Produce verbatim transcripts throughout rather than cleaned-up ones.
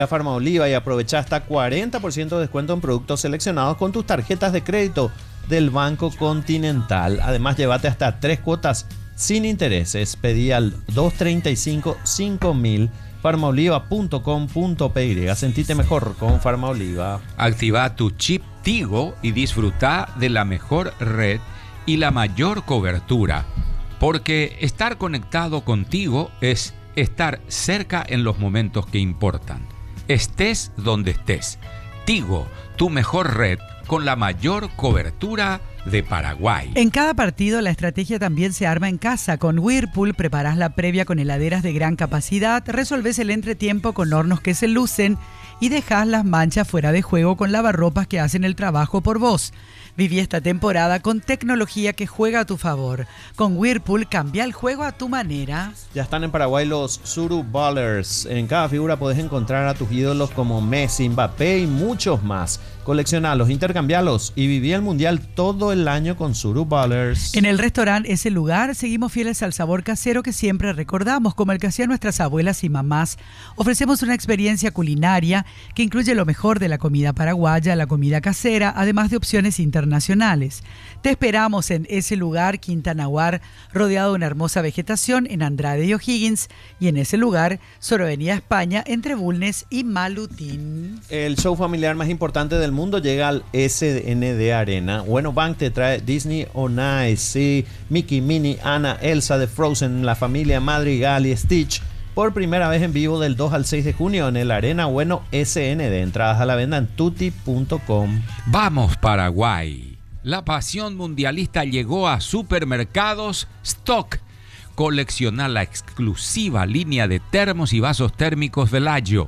Farmaoliva y aprovecha hasta cuarenta por ciento de descuento en productos seleccionados con tus tarjetas de crédito del Banco Continental. Además, llévate hasta tres cuotas sin intereses. Pedí al dos tres cinco cinco mil farmaoliva punto com punto p y. Sentite mejor con Farmaoliva. Activa tu chip Tigo y disfruta de la mejor red y la mayor cobertura. Porque estar conectado contigo es estar cerca en los momentos que importan. Estés donde estés. Tigo, tu mejor red con la mayor cobertura de Paraguay. En cada partido la estrategia también se arma en casa. Con Whirlpool preparás la previa con heladeras de gran capacidad, resolvés el entretiempo con hornos que se lucen y dejás las manchas fuera de juego con lavarropas que hacen el trabajo por vos. Viví esta temporada con tecnología que juega a tu favor. Con Whirlpool cambia el juego a tu manera. Ya están en Paraguay los Suru Ballers. En cada figura podés encontrar a tus ídolos como Messi, Mbappé y muchos más. Coleccionalos, intercambialos y viví el mundial todo el año con Suru Ballers. En el restaurante Ese Lugar seguimos fieles al sabor casero que siempre recordamos, como el que hacían nuestras abuelas y mamás. Ofrecemos una experiencia culinaria que incluye lo mejor de la comida paraguaya, la comida casera, además de opciones internacionales. Te esperamos en Ese Lugar, Quinta Nahuar, rodeado de una hermosa vegetación en Andrade y O'Higgins, y en Ese Lugar, sobre Avenida España, entre Bulnes y Malutín. El show familiar más importante del mundo llega al S N D Arena. Bueno Bank te trae Disney on Ice, sí, Mickey, Minnie, Anna, Elsa de Frozen, la familia Madrigal y Stitch por primera vez en vivo del dos al seis de junio en el Arena Bueno S N D. Entradas a la venta en tutti punto com. Vamos Paraguay. La pasión mundialista llegó a Supermercados Stock. Colecciona la exclusiva línea de termos y vasos térmicos Velayo.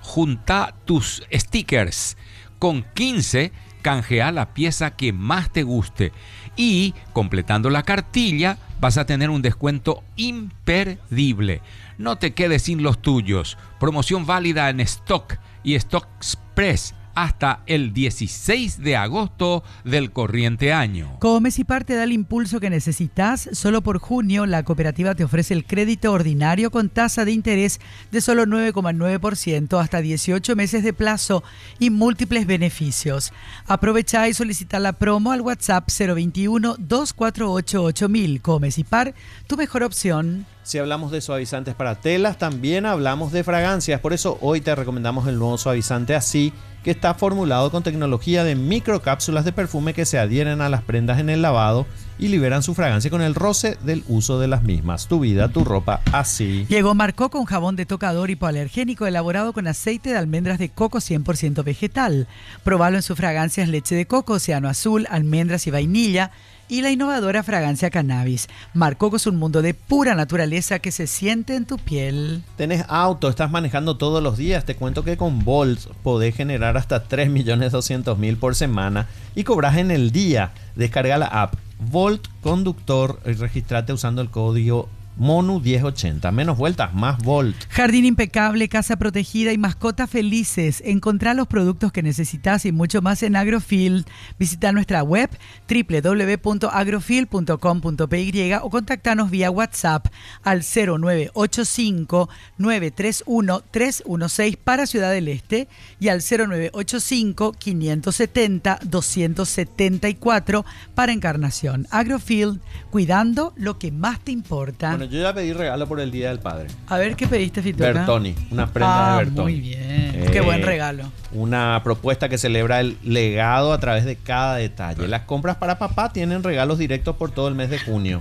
Junta tus stickers. Con quince, canjea la pieza que más te guste. Y, completando la cartilla, vas a tener un descuento imperdible. No te quedes sin los tuyos. Promoción válida en Stock y Stock Express hasta el dieciséis de agosto del corriente año. Comecipar te da el impulso que necesitas. Solo por junio la cooperativa te ofrece el crédito ordinario con tasa de interés de solo nueve coma nueve por ciento hasta dieciocho meses de plazo y múltiples beneficios. Aprovecha y solicita la promo al WhatsApp cero veintiuno, dos cuatro ocho, ocho mil. Comecipar, tu mejor opción. Si hablamos de suavizantes para telas, también hablamos de fragancias. Por eso hoy te recomendamos el nuevo suavizante Así, que está formulado con tecnología de microcápsulas de perfume que se adhieren a las prendas en el lavado y liberan su fragancia con el roce del uso de las mismas. Tu vida, tu ropa, así. Llegó Marco con jabón de tocador hipoalergénico elaborado con aceite de almendras de coco cien por ciento vegetal. Probalo en sus fragancias leche de coco, océano azul, almendras y vainilla, y la innovadora fragancia cannabis. Marcoco es un mundo de pura naturaleza que se siente en tu piel. ¿Tenés auto? ¿Estás manejando todos los días? Te cuento que con Volt podés generar hasta tres millones doscientos mil por semana y cobras en el día. Descarga la app Volt Conductor y registrate usando el código Monu diez ochenta. Menos vueltas, más Volt. Jardín impecable, casa protegida y mascotas felices. Encontrá los productos que necesitas y mucho más en Agrofield. Visita nuestra web doble u doble u doble u punto agrofield punto com punto p y o contactanos vía WhatsApp al cero nueve ocho cinco, nueve tres uno, tres uno seis para Ciudad del Este y al cero nueve ocho cinco, cinco siete cero, dos siete cuatro para Encarnación. Agrofield, cuidando lo que más te importa. Bueno, yo ya pedí regalo por el Día del Padre. A ver, ¿qué pediste, Fituca? Bertoni, una prenda ah, de Bertoni. Muy bien, eh, qué buen regalo. Una propuesta que celebra el legado a través de cada detalle. Las compras para papá tienen regalos directos por todo el mes de junio.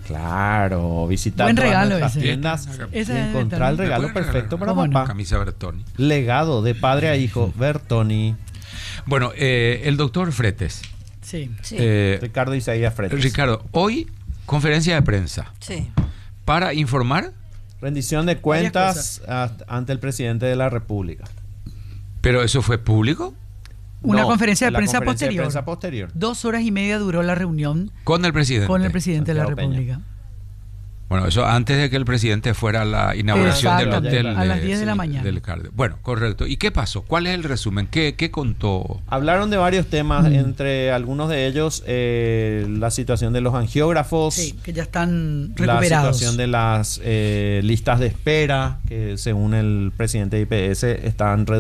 Claro, visitar buen todas regalo nuestras ese. tiendas y Ese encontrar el regalo perfecto para ¿Cómo papá. No? Camisa Bertoni. Legado de padre a hijo, Bertoni. Bueno, eh, el doctor Fretes. Sí. Sí. Eh, Ricardo Isaías Fretes. Ricardo, hoy conferencia de prensa. Sí. Para informar. Rendición de cuentas ante el presidente de la República. ¿Pero eso fue público? Una No, conferencia de la prensa conferencia posterior. de prensa posterior. Dos horas y media duró la reunión Con el presidente. con el presidente de la Santiago Peña. República. Bueno, eso antes de que el presidente fuera a la inauguración del hotel. A las diez de la sí, mañana. Del Carde. Bueno, correcto. ¿Y qué pasó? ¿Cuál es el resumen? ¿Qué, qué contó? Hablaron de varios temas, Mm. entre algunos de ellos eh, la situación de los angiógrafos, Sí, que ya están la recuperados. situación de las eh, listas de espera, que según el presidente de I P S están reducidas.